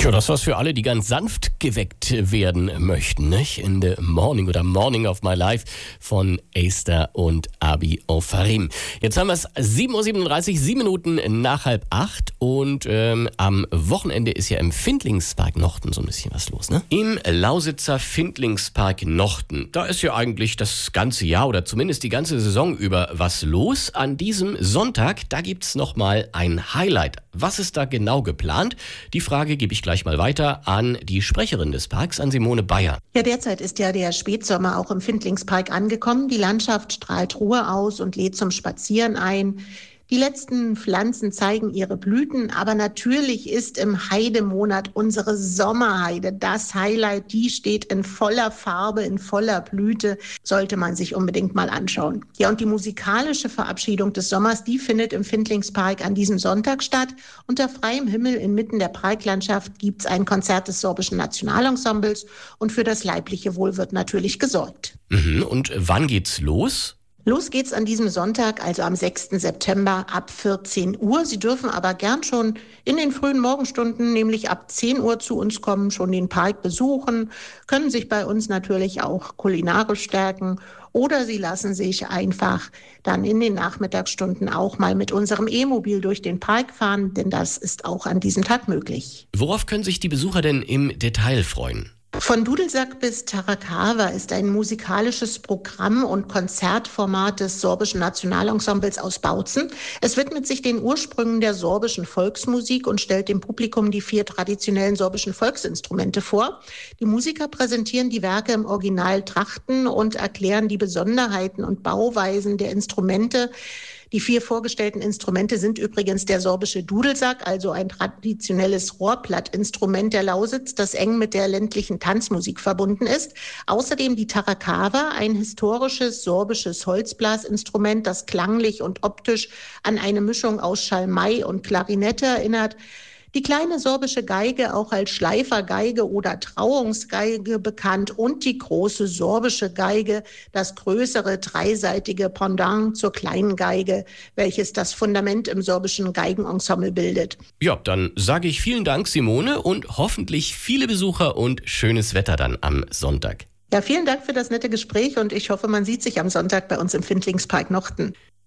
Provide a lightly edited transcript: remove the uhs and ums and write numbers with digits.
Ja, das war's für alle, die ganz sanft geweckt werden möchten, nicht? In the Morning oder Morning of My Life von Aster und Abi Ofarim. Jetzt haben wir es 7:37 Uhr, 7 Minuten nach 7:30 und am Wochenende ist ja im Findlingspark Nochten so ein bisschen was los, ne? Im Lausitzer Findlingspark Nochten, da ist ja eigentlich das ganze Jahr oder zumindest die ganze Saison über was los. An diesem Sonntag, da gibt's nochmal ein Highlight. Was ist da genau geplant? Die Frage gebe ich gleich mal weiter an die Sprecherin des Parks, an Simone Bayer. Ja, derzeit ist ja der Spätsommer auch im Findlingspark angekommen. Die Landschaft strahlt Ruhe aus und lädt zum Spazieren ein. Die letzten Pflanzen zeigen ihre Blüten, aber natürlich ist im Heidemonat unsere Sommerheide das Highlight. Die steht in voller Farbe, in voller Blüte, sollte man sich unbedingt mal anschauen. Ja, und die musikalische Verabschiedung des Sommers, die findet im Findlingspark an diesem Sonntag statt. Unter freiem Himmel inmitten der Parklandschaft gibt's ein Konzert des Sorbischen Nationalensembles und für das leibliche Wohl wird natürlich gesorgt. Und wann geht's los? Los geht's an diesem Sonntag, also am 6. September ab 14 Uhr. Sie dürfen aber gern schon in den frühen Morgenstunden, nämlich ab 10 Uhr zu uns kommen, schon den Park besuchen, können sich bei uns natürlich auch kulinarisch stärken oder Sie lassen sich einfach dann in den Nachmittagsstunden auch mal mit unserem E-Mobil durch den Park fahren, denn das ist auch an diesem Tag möglich. Worauf können sich die Besucher denn im Detail freuen? Von Dudelsack bis Tarakava ist ein musikalisches Programm und Konzertformat des Sorbischen Nationalensembles aus Bautzen. Es widmet sich den Ursprüngen der sorbischen Volksmusik und stellt dem Publikum die 4 traditionellen sorbischen Volksinstrumente vor. Die Musiker präsentieren die Werke im Original Trachten und erklären die Besonderheiten und Bauweisen der Instrumente. Die 4 vorgestellten Instrumente sind übrigens der sorbische Dudelsack, also ein traditionelles Rohrplattinstrument der Lausitz, das eng mit der ländlichen Tanzmusik verbunden ist. Außerdem die Tarakava, ein historisches sorbisches Holzblasinstrument, das klanglich und optisch an eine Mischung aus Schalmei und Klarinette erinnert. Die kleine sorbische Geige, auch als Schleifergeige oder Trauungsgeige bekannt, und die große sorbische Geige, das größere dreiseitige Pendant zur kleinen Geige, welches das Fundament im sorbischen Geigenensemble bildet. Ja, dann sage ich vielen Dank, Simone, und hoffentlich viele Besucher und schönes Wetter dann am Sonntag. Ja, vielen Dank für das nette Gespräch und ich hoffe, man sieht sich am Sonntag bei uns im Findlingspark Nochten.